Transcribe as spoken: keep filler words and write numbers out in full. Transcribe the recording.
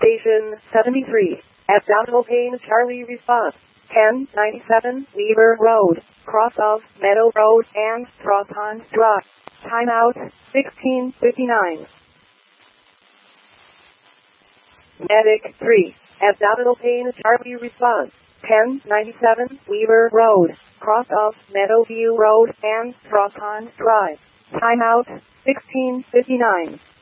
Station seventy-three. Abdominal pain Charlie response. ten ninety-seven Weaver Road, cross of Meadow Road and Straw Pond Drive. Timeout sixteen fifty-nine. Medic three. Abdominal pain Charlie response. ten ninety-seven Weaver Road, cross of Meadowview Road and Straw Pond Drive. Timeout sixteen fifty-nine.